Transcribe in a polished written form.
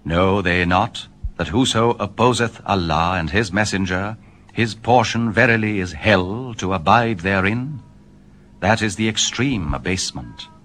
Know they not that whoso opposeth Allah and his messenger, his portion verily is hell to abide therein? That is the extreme abasement.